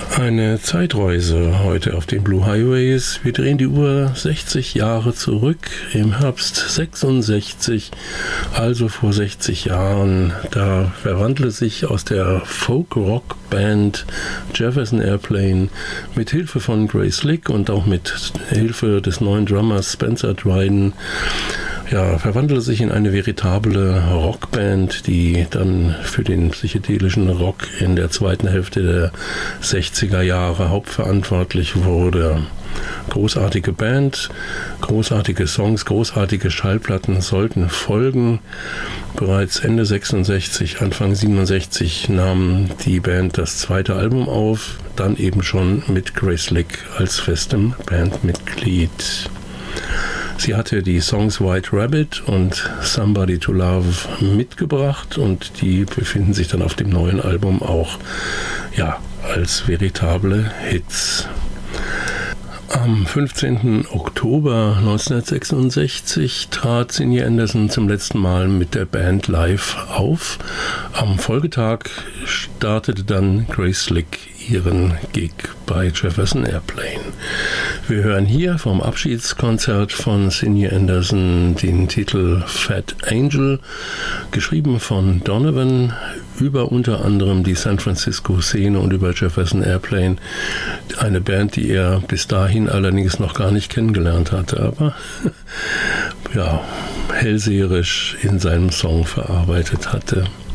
Eine Zeitreise heute auf den Blue Highways. Wir drehen die Uhr 60 Jahre zurück im Herbst 66, also vor 60 Jahren. Da verwandelte sich aus der Folk-Rock-Band Jefferson Airplane mit Hilfe von Grace Slick und auch mit Hilfe des neuen Drummers Spencer Dryden verwandelte sich in eine veritable Rockband, die dann für den psychedelischen Rock in der zweiten Hälfte der 60er Jahre hauptverantwortlich wurde. Großartige Band, großartige Songs, großartige Schallplatten sollten folgen. Bereits Ende 66, Anfang 67 nahm die Band das zweite Album auf, dann eben schon mit Grace Slick als festem Bandmitglied. Sie hatte die Songs White Rabbit und Somebody to Love mitgebracht und die befinden sich dann auf dem neuen Album auch als veritable Hits. Am 15. Oktober 1966 trat Cindy Anderson zum letzten Mal mit der Band live auf. Am Folgetag startete dann Grace Slick ihren Gig bei Jefferson Airplane. Wir hören hier vom Abschiedskonzert von Cindy Anderson den Titel Fat Angel, geschrieben von Donovan, über unter anderem die San Francisco-Szene und über Jefferson Airplane, eine Band, die er bis dahin allerdings noch gar nicht kennengelernt hatte, aber hellseherisch in seinem Song verarbeitet hatte.